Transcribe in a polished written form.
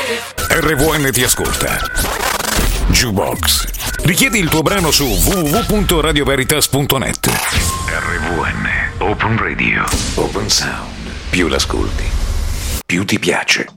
RVN ti ascolta. Jukebox. Richiedi il tuo brano su www.radioveritas.net. RVN Open Radio. Open Sound. Più l'ascolti, più ti piace.